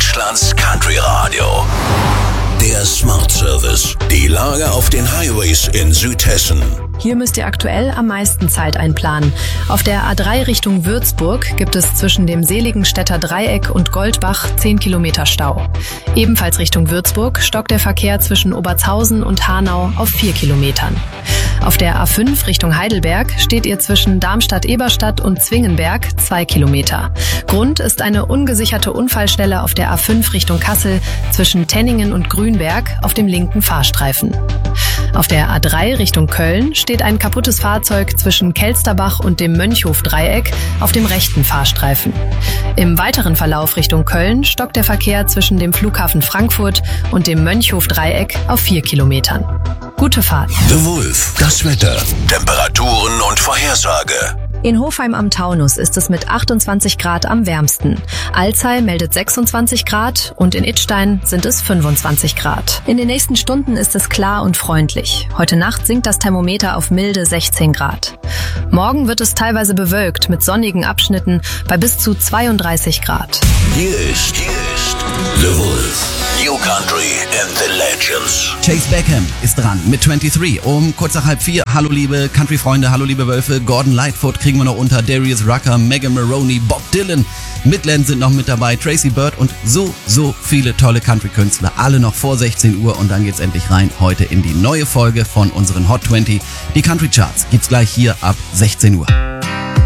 Deutschlands Country Radio. Der Smart Service. Die Lage auf den Highways in Südhessen. Hier müsst ihr aktuell am meisten Zeit einplanen. Auf der A3 Richtung Würzburg gibt es zwischen dem Seligenstädter Dreieck und Goldbach 10 Kilometer Stau. Ebenfalls Richtung Würzburg stockt der Verkehr zwischen Obertshausen und Hanau auf 4 Kilometern. Auf der A5 Richtung Heidelberg steht ihr zwischen Darmstadt-Eberstadt und Zwingenberg 2 Kilometer. Grund ist eine ungesicherte Unfallstelle auf der A5 Richtung Kassel zwischen Tenningen und Grünberg auf dem linken Fahrstreifen. Auf der A3 Richtung Köln steht ein kaputtes Fahrzeug zwischen Kelsterbach und dem Mönchhof-Dreieck auf dem rechten Fahrstreifen. Im weiteren Verlauf Richtung Köln stockt der Verkehr zwischen dem Flughafen Frankfurt und dem Mönchhof-Dreieck auf 4 Kilometern. Gute Fahrt. The Wolf. Das Wetter. Temperaturen und Vorhersage. In Hofheim am Taunus ist es mit 28 Grad am wärmsten. Alzey meldet 26 Grad und in Idstein sind es 25 Grad. In den nächsten Stunden ist es klar und freundlich. Heute Nacht sinkt das Thermometer auf milde 16 Grad. Morgen wird es teilweise bewölkt mit sonnigen Abschnitten bei bis zu 32 Grad. Hier ist The Wolf. New Country and the Legends. Chase Beckham ist dran mit 23 um kurz nach 3:30. Hallo liebe Country-Freunde, hallo liebe Wölfe. Gordon Lightfoot kriegen wir noch unter, Darius Rucker, Megan Maroney, Bob Dylan. Midland sind noch mit dabei, Tracy Byrd und so viele tolle Country-Künstler. Alle noch vor 16 Uhr und dann geht's endlich rein heute in die neue Folge von unseren Hot 20. Die Country Charts gibt's gleich hier ab 16 Uhr.